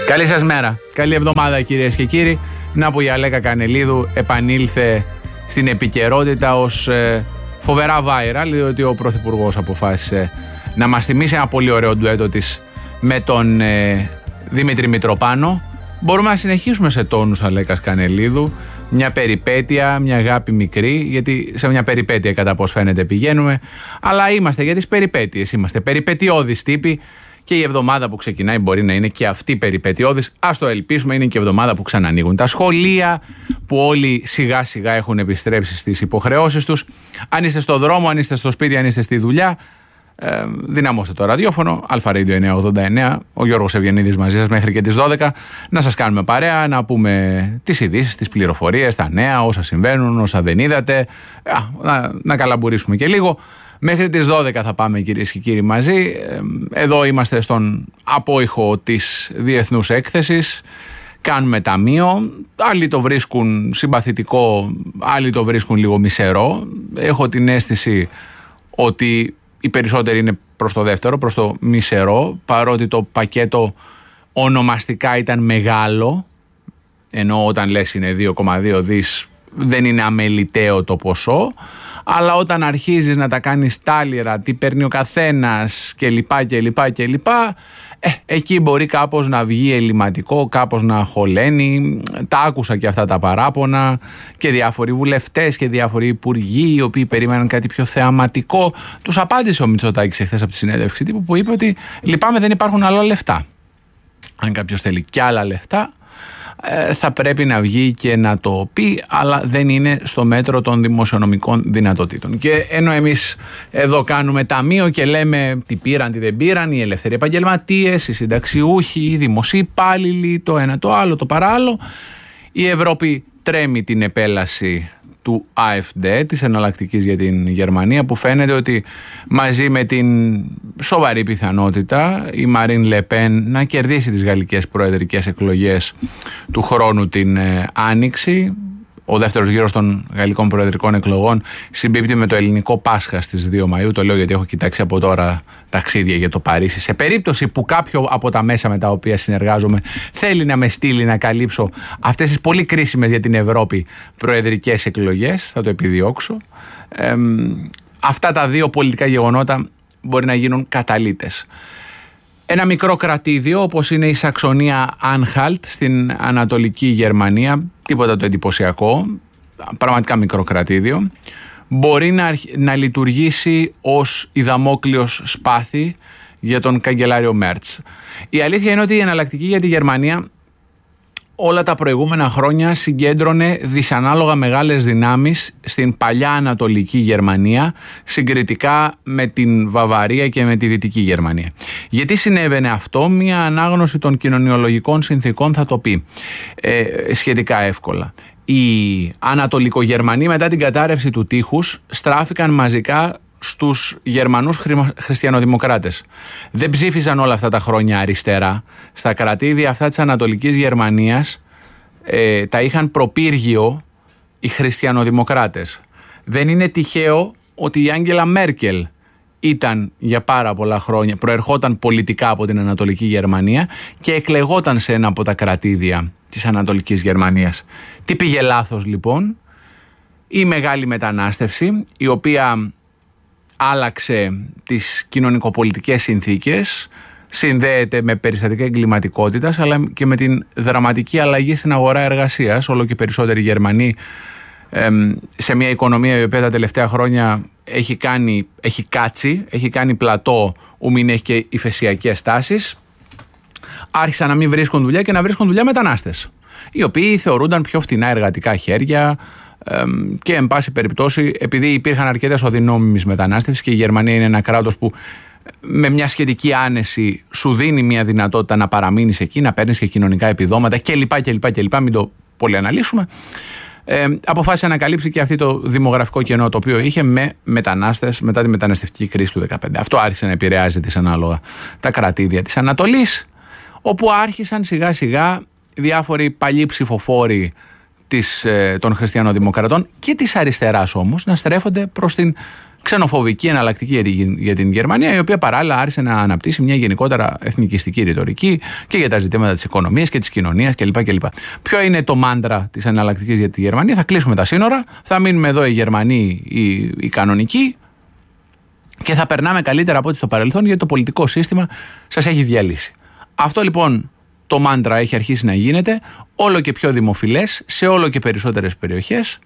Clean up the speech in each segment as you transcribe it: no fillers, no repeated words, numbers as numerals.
Καλή σας μέρα. Καλή εβδομάδα, κυρίες και κύριοι. Να που η Αλέκα Κανελίδου επανήλθε στην επικαιρότητα ως φοβερά viral, διότι ο Πρωθυπουργός αποφάσισε να μας θυμίσει ένα πολύ ωραίο ντουέτο της με τον Δημήτρη Μητροπάνο. Μπορούμε να συνεχίσουμε σε τόνους Αλέκας Κανελίδου. Μια περιπέτεια, μια αγάπη μικρή, γιατί σε μια περιπέτεια κατά πώς φαίνεται πηγαίνουμε, αλλά είμαστε για τις περιπέτειες, είμαστε περιπετειώδεις τύποι και η εβδομάδα που ξεκινάει μπορεί να είναι και αυτή περιπετειώδης. Ας το ελπίσουμε, είναι και η εβδομάδα που ξανανοίγουν τα σχολεία, που όλοι σιγά σιγά έχουν επιστρέψει στις υποχρεώσεις τους. Αν είστε στο δρόμο, αν είστε στο σπίτι, αν είστε στη δουλειά, δυναμώστε το ραδιόφωνο, ΑΡΑΔΙΟ 989, ο Γιώργος Ευγενίδης μαζί σας μέχρι και τις 12, να σας κάνουμε παρέα, να πούμε τις ειδήσεις, τις πληροφορίες, τα νέα, όσα συμβαίνουν, όσα δεν είδατε, να καλαμπουρίσουμε και λίγο. Μέχρι τις 12 θα πάμε, κυρίες και κύριοι, μαζί. Εδώ είμαστε στον απόϊχο της Διεθνούς Έκθεσης. Κάνουμε ταμείο. Άλλοι το βρίσκουν συμπαθητικό, άλλοι το βρίσκουν λίγο μισερό. Έχω την αίσθηση ότι οι περισσότεροι είναι προς το δεύτερο, προς το μισερό, παρότι το πακέτο ονομαστικά ήταν μεγάλο, ενώ όταν λες είναι 2,2 δις δεν είναι αμεληταίο το ποσό, αλλά όταν αρχίζεις να τα κάνεις τάλιρα, τι παίρνει ο καθένας κλπ, εκεί μπορεί κάπως να βγει ελληματικό, κάπως να χωλαίνει. Τα άκουσα και αυτά τα παράπονα και διάφοροι βουλευτές και διάφοροι υπουργοί οι οποίοι περίμεναν κάτι πιο θεαματικό. Τους απάντησε ο Μητσοτάκης εχθές από τη συνέντευξη τύπου που είπε ότι λυπάμαι, δεν υπάρχουν άλλα λεφτά. Αν κάποιος θέλει κι άλλα λεφτά, θα πρέπει να βγει και να το πει, αλλά δεν είναι στο μέτρο των δημοσιονομικών δυνατοτήτων. Και ενώ εμείς εδώ κάνουμε ταμείο και λέμε τι πήραν, τι δεν πήραν, οι ελεύθεροι επαγγελματίες, οι συνταξιούχοι, οι δημοσίοι υπάλληλοι, το ένα, το άλλο, το παράλληλο, η Ευρώπη τρέμει την επέλαση του AfD, της εναλλακτικής για την Γερμανία, που φαίνεται ότι μαζί με την σοβαρή πιθανότητα η Μαρίν Λε Πεν να κερδίσει τις γαλλικές προεδρικές εκλογές του χρόνου την Άνοιξη. Ο δεύτερος γύρος των γαλλικών προεδρικών εκλογών συμπίπτει με το ελληνικό Πάσχα στις 2 Μαΐου. Το λέω γιατί έχω κοιτάξει από τώρα ταξίδια για το Παρίσι. Σε περίπτωση που κάποιο από τα μέσα με τα οποία συνεργάζομαι θέλει να με στείλει να καλύψω αυτές τις πολύ κρίσιμες για την Ευρώπη προεδρικές εκλογές, θα το επιδιώξω. Αυτά τα δύο πολιτικά γεγονότα μπορεί να γίνουν καταλύτες. Ένα μικρό κρατήδιο όπως είναι η Σαξονία Άνχαλτ στην Ανατολική Γερμανία, τίποτα το εντυπωσιακό, πραγματικά μικρό κρατήδιο, μπορεί να λειτουργήσει ως ιδαμόκλειος σπάθη για τον καγκελάριο Μέρτς. Η αλήθεια είναι ότι η εναλλακτική για τη Γερμανία όλα τα προηγούμενα χρόνια συγκέντρωνε δυσανάλογα μεγάλες δυνάμεις στην παλιά Ανατολική Γερμανία συγκριτικά με την Βαβαρία και με τη Δυτική Γερμανία. Γιατί συνέβαινε αυτό? Μία ανάγνωση των κοινωνιολογικών συνθήκων θα το πει σχετικά εύκολα. Οι Ανατολικογερμανοί μετά την κατάρρευση του τείχους στράφηκαν μαζικά στους Γερμανούς χριστιανοδημοκράτες. Δεν ψήφισαν όλα αυτά τα χρόνια αριστερά. Στα κρατήδια αυτά της Ανατολικής Γερμανίας τα είχαν προπύργιο οι χριστιανοδημοκράτες. Δεν είναι τυχαίο ότι η Άγγελα Μέρκελ ήταν για πάρα πολλά χρόνια, προερχόταν πολιτικά από την Ανατολική Γερμανία και εκλεγόταν σε ένα από τα κρατήδια της Ανατολικής Γερμανίας. Τι πήγε λάθος λοιπόν? Η μεγάλη μετανάστευση, η οποία άλλαξε τις κοινωνικοπολιτικές συνθήκες, συνδέεται με περιστατικά εγκληματικότητας αλλά και με την δραματική αλλαγή στην αγορά εργασίας. Όλο και περισσότεροι Γερμανοί σε μια οικονομία η οποία τα τελευταία χρόνια έχει κάνει πλατό, ου μην έχει και υφεσιακές τάσεις, άρχισαν να μην βρίσκουν δουλειά και να βρίσκουν δουλειά μετανάστες, οι οποίοι θεωρούνταν πιο φτηνά εργατικά χέρια. Και εν πάση περιπτώσει, επειδή υπήρχαν αρκετές οδυνόμιμες μετανάστευσης και η Γερμανία είναι ένα κράτος που με μια σχετική άνεση σου δίνει μια δυνατότητα να παραμείνεις εκεί, να παίρνεις και κοινωνικά επιδόματα κλπ. Μην το πολύ αναλύσουμε. Αποφάσισε να καλύψει και αυτή το δημογραφικό κενό το οποίο είχε με μετανάστες μετά τη μεταναστευτική κρίση του 2015. Αυτό άρχισε να επηρεάζει δυσανάλογα τα κρατήδια της Ανατολής, όπου άρχισαν σιγά σιγά διάφοροι παλιοί ψηφοφόροι των χριστιανοδημοκρατών και της αριστεράς όμως να στρέφονται προς την ξενοφοβική εναλλακτική για την Γερμανία, η οποία παράλληλα άρχισε να αναπτύσσει μια γενικότερα εθνικιστική ρητορική και για τα ζητήματα της οικονομίας και της κοινωνίας κλπ. Ποιο είναι το μάντρα της εναλλακτικής για τη Γερμανία? Θα κλείσουμε τα σύνορα, θα μείνουμε εδώ οι Γερμανοί οι κανονικοί και θα περνάμε καλύτερα από ό,τι στο παρελθόν, γιατί το πολιτικό σύστημα σας έχει διαλύσει. Αυτό λοιπόν το μάντρα έχει αρχίσει να γίνεται όλο και πιο δημοφιλές σε όλο και περισσότερες περιοχές,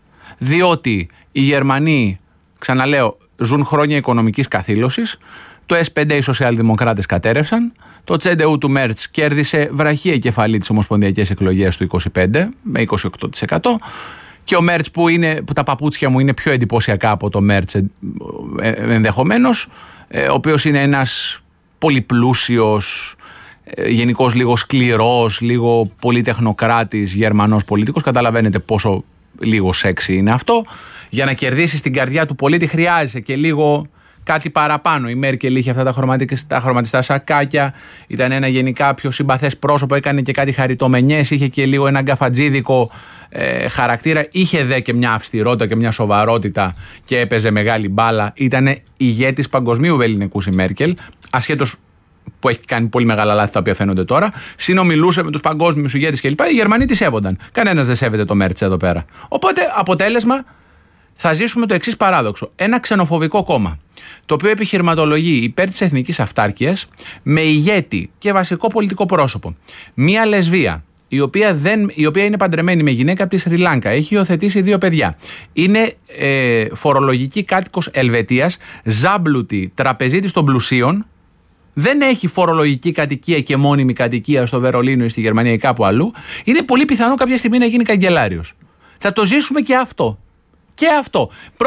διότι οι Γερμανοί, ξαναλέω, ζουν χρόνια οικονομικής καθήλωσης. Το S5 οι σοσιαλδημοκράτες κατέρευσαν. Το CDU του Μέρτς κέρδισε βραχία κεφαλή τις ομοσπονδιακές εκλογές του 25 με 28%. Και ο Μέρτς που τα παπούτσια μου είναι πιο εντυπωσιακά από το Μέρτς ενδεχομένως, ο οποίος είναι ένας πολυπλούσιος, γενικώς λίγο σκληρός, λίγο πολυτεχνοκράτης Γερμανός πολιτικός. Καταλαβαίνετε πόσο λίγο σεξι είναι αυτό. Για να κερδίσει την καρδιά του πολίτη χρειάζεται και λίγο κάτι παραπάνω. Η Μέρκελ είχε αυτά τα χρωματιστά σακάκια, ήταν ένα γενικά πιο συμπαθές πρόσωπο, έκανε και κάτι χαριτομενιές, είχε και λίγο ένα γκαφατζίδικο χαρακτήρα, είχε δε και μια αυστηρότητα και μια σοβαρότητα και έπαιζε μεγάλη μπάλα. Ήταν ηγέτης παγκοσμίου βεληνικούς η Μέρκελ, ασχέτως που έχει κάνει πολύ μεγάλα λάθη τα οποία φαίνονται τώρα. Συνομιλούσε με τους παγκόσμιους ηγέτες κλπ. Οι Γερμανοί τη σέβονταν. Κανένας δεν σέβεται το Μέρτς εδώ πέρα. Οπότε, αποτέλεσμα, θα ζήσουμε το εξής παράδοξο. Ένα ξενοφοβικό κόμμα, το οποίο επιχειρηματολογεί υπέρ της εθνικής αυτάρκειας, με ηγέτη και βασικό πολιτικό πρόσωπο μία λεσβία, η οποία είναι παντρεμένη με γυναίκα από τη Σρι Λάνκα, έχει υιοθετήσει 2 παιδιά, είναι φορολογική κάτοικος Ελβετίας, ζάμπλουτη τραπεζίτης των πλουσίων, δεν έχει φορολογική κατοικία και μόνιμη κατοικία στο Βερολίνο ή στη Γερμανία ή κάπου αλλού, είναι πολύ πιθανό κάποια στιγμή να γίνει καγκελάριος. Θα το ζήσουμε και αυτό. Και αυτό.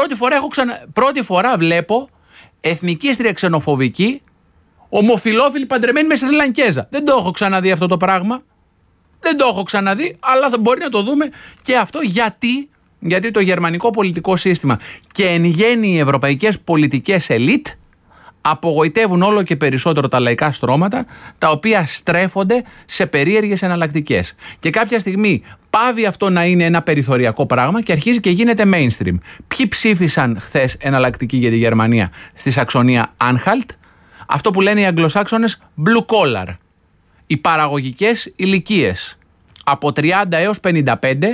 Πρώτη φορά βλέπω εθνικίστρια ξενοφοβική, ομοφυλόφιλη παντρεμένη με Σρι Λανκέζα. Δεν το έχω ξαναδεί αυτό το πράγμα. Δεν το έχω ξαναδεί, αλλά θα μπορεί να το δούμε και αυτό. Γιατί το γερμανικό πολιτικό σύστημα και εν γέννη οι ευρωπαϊκές πολιτικές ελίτ απογοητεύουν όλο και περισσότερο τα λαϊκά στρώματα, τα οποία στρέφονται σε περίεργες εναλλακτικές. Και κάποια στιγμή πάβει αυτό να είναι ένα περιθωριακό πράγμα και αρχίζει και γίνεται mainstream. Ποιοι ψήφισαν χθες εναλλακτική για τη Γερμανία στη Σαξονία Άνχαλτ? Αυτό που λένε οι Αγγλοσάξονες blue collar. Οι παραγωγικές ηλικίες από 30 έως 55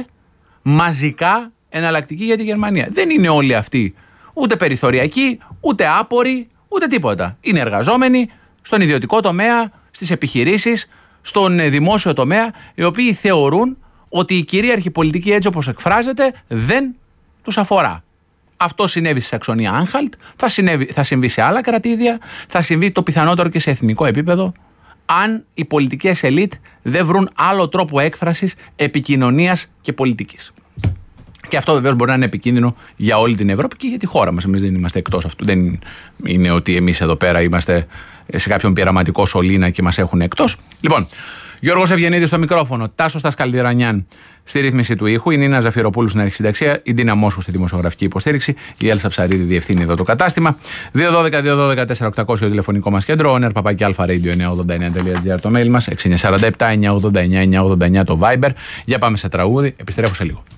μαζικά εναλλακτική για τη Γερμανία. Δεν είναι όλοι αυτοί ούτε περιθωριακοί, ούτε άποροι, ούτε τίποτα. Είναι εργαζόμενοι στον ιδιωτικό τομέα, στις επιχειρήσεις, στον δημόσιο τομέα, οι οποίοι θεωρούν ότι η κυρίαρχη πολιτική έτσι όπως εκφράζεται δεν τους αφορά. Αυτό συνέβη στη Σαξονία Άνχαλτ, θα συμβεί σε άλλα κρατήδια, θα συμβεί το πιθανότερο και σε εθνικό επίπεδο, αν οι πολιτικές ελίτ δεν βρουν άλλο τρόπο έκφρασης, επικοινωνίας και πολιτικής. Και αυτό βεβαίως μπορεί να είναι επικίνδυνο για όλη την Ευρώπη και για τη χώρα μας. Εμείς δεν είμαστε εκτός αυτού. Δεν είναι ότι εμείς εδώ πέρα είμαστε σε κάποιον πειραματικό σωλήνα και μας έχουν εκτός. Λοιπόν, Γιώργος Ευγενίδης στο μικρόφωνο, Τάσος Στασκαλδιρανιάν στη ρύθμιση του ήχου, η Νίνα Ζαφυροπούλου στην αρχισυνταξία, η Ντίνα Μόσχου στη δημοσιογραφική υποστήριξη, η Έλσα Ψαρίδη διευθύνει εδώ το κατάστημα. 212-212-4800 το τηλεφωνικό μας κέντρο, oner@alpha-radio989.gr το mail μας, 6947-989-989 το Viber. Για πάμε σε τραγούδι, επιστρέφω σε λίγο.